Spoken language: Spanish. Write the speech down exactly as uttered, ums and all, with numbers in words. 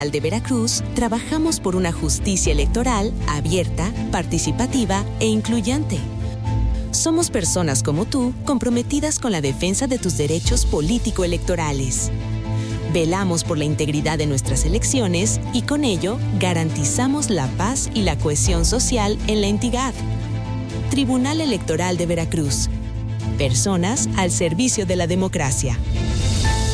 de Veracruz, trabajamos por una justicia electoral abierta, participativa e incluyente. Somos personas como tú, comprometidas con la defensa de tus derechos político-electorales. Velamos por la integridad de nuestras elecciones y con ello garantizamos la paz y la cohesión social en la entidad. Tribunal Electoral de Veracruz. Personas al servicio de la democracia.